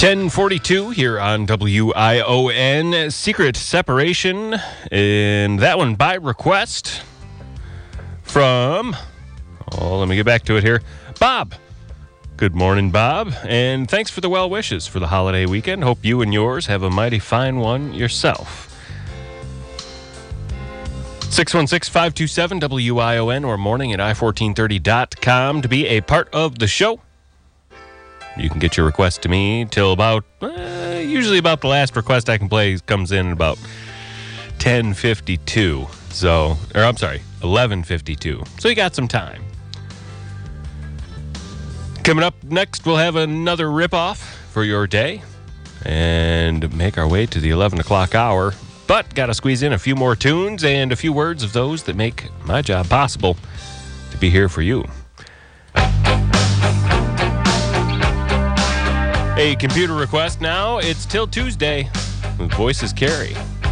10:42 here on WION. Secret Separation, and that one by request from, let me get back to it here, Bob. Good morning, Bob, and thanks for the well wishes for the holiday weekend. Hope you and yours have a mighty fine one yourself. 616-527-WION or morning at i1430.com to be a part of the show. You can get your request to me till about, usually about the last request I can play comes in at about 10:52. 11:52. So you got some time. Coming up next, we'll have another ripoff for your day and make our way to the 11 o'clock hour. But got to squeeze in a few more tunes and a few words of those that make my job possible to be here for you. A computer request now. It's Till Tuesday with Voices Carry.